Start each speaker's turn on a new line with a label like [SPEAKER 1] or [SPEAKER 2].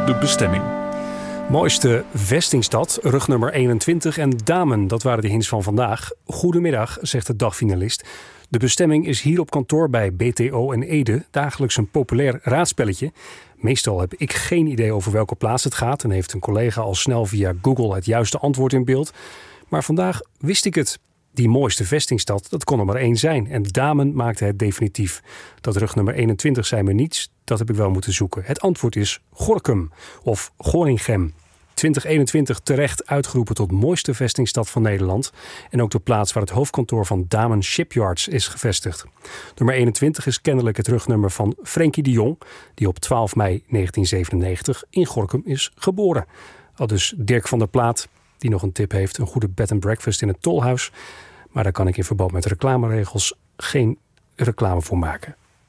[SPEAKER 1] de bestemming.
[SPEAKER 2] Mooiste vestingstad, rugnummer 21 en Damen, dat waren de hints van vandaag. Goedemiddag, zegt de dagfinalist. De bestemming is hier op kantoor bij BTO en Ede dagelijks een populair raadspelletje. Meestal heb ik geen idee over welke plaats het gaat en heeft een collega al snel via Google het juiste antwoord in beeld. Maar vandaag wist ik het. Die mooiste vestingstad, dat kon er maar één zijn. En Damen maakte het definitief. Dat rugnummer 21 zei me niets, dat heb ik wel moeten zoeken. Het antwoord is Gorinchem of Gorinchem. 2021 terecht uitgeroepen tot mooiste vestingstad van Nederland. En ook de plaats waar het hoofdkantoor van Damen Shipyards is gevestigd. Nummer 21 is kennelijk het rugnummer van Frenkie de Jong, die op 12 mei 1997 in Gorinchem is geboren. Aldus Dirk van der Plaat, die nog een tip heeft, een goede bed and breakfast in het Tolhuis. Maar daar kan ik in verband met reclameregels geen reclame voor maken.